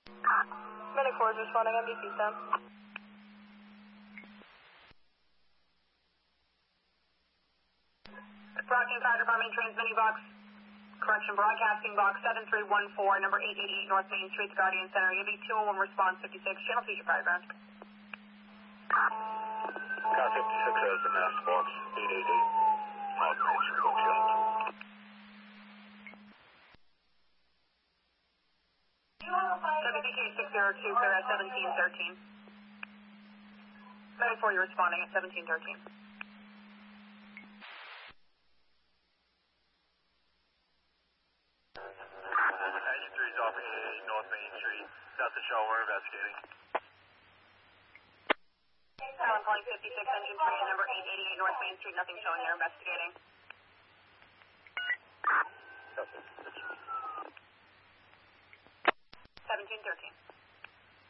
Medic 4 is responding, NBC 10. Broadcasting Fire Department transmitting box, correction, broadcasting box 7314, number 888 North Main Street, the Guardian Center. EMB 201 response 56, channel future fire ground. Car 56 has the master box 888 North Main Street, just. WPK 602, clear at 1713. Medic 4, you're responding at 1713. 93's off 888 North Main Street. That's the show we're investigating. I'm calling 56 engine 3 and number 888 North Main Street. Nothing showing there. Investigating. 1713.